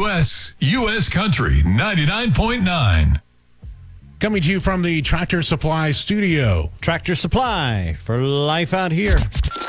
KMOX, U.S. Country 99.9. Coming to you from the Tractor Supply studio. Tractor Supply for life out here.